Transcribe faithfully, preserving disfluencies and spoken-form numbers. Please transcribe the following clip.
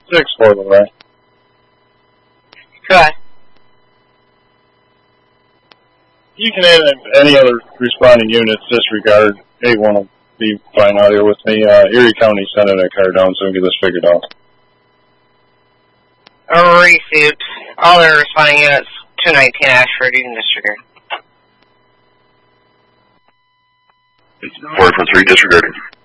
six, by the way. Go ahead. You can add any other responding units, disregard. eight one will be fine out here with me. Uh, Erie County sending a car down so we can get this figured out. Received. All their responding units, two nineteen Ashford, you can disregard. four four three, disregarding.